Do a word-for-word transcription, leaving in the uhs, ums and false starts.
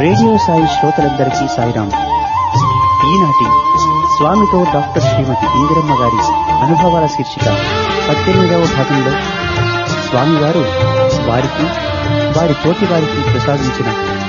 Radio Sai శ్రోతలందరికీ సాయిరాం. ఈనాటి స్వామితో డాక్టర్ శ్రీమతి ఇందిరమ్మ గారి అనుభవాల శీర్షిక పద్దెనిమిదవ భాగంలో స్వామివారు వారికి వారి తోటి వారికి ప్రసాదించిన